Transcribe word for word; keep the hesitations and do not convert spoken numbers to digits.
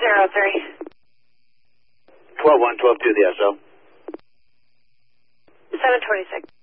zero three. twelve one, twelve two, the S O. seven twenty-six.